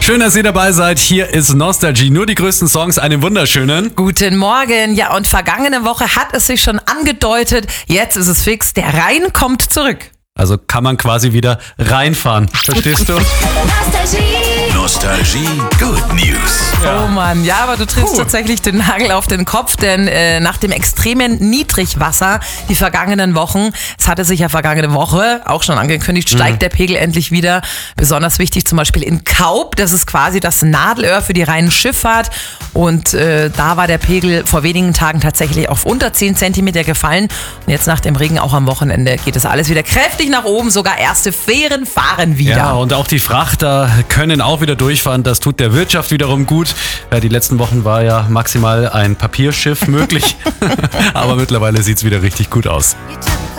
Schön, dass ihr dabei seid. Hier ist Nostalgie. Nur die größten Songs, einen wunderschönen Guten Morgen. Ja, und vergangene Woche hat es sich schon angedeutet. Jetzt ist es fix. Der Rhein kommt zurück. Also kann man quasi wieder reinfahren. Verstehst du? Nostalgie, Good News. Oh Mann, ja, aber du triffst tatsächlich den Nagel auf den Kopf, denn nach dem extremen Niedrigwasser die vergangenen Wochen, es hatte sich ja vergangene Woche auch schon angekündigt, steigt der Pegel endlich wieder. Besonders wichtig zum Beispiel in Kaub, das ist quasi das Nadelöhr für die reine Schifffahrt, und da war der Pegel vor wenigen Tagen tatsächlich auf unter 10 Zentimeter gefallen, und jetzt nach dem Regen auch am Wochenende geht es alles wieder kräftig nach oben, sogar erste Fähren fahren wieder. Ja, und auch die Frachter können auch wieder durchfahren, das tut der Wirtschaft wiederum gut. Ja, die letzten Wochen war ja maximal ein Papierschiff möglich, aber mittlerweile sieht es wieder richtig gut aus.